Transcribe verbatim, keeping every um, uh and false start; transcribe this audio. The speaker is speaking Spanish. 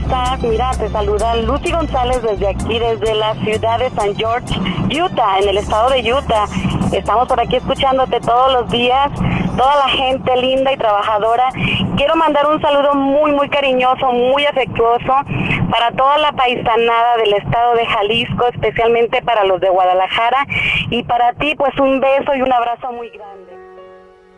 estás? Mira, te saluda Lucy González desde aquí, desde la ciudad de San George, Utah, en el estado de Utah. Estamos por aquí escuchándote todos los días, toda la gente linda y trabajadora. Quiero mandar un saludo muy, muy cariñoso, muy afectuoso para toda la paisanada del estado de Jalisco, especialmente para los de Guadalajara. Y para ti, pues un beso y un abrazo muy grande.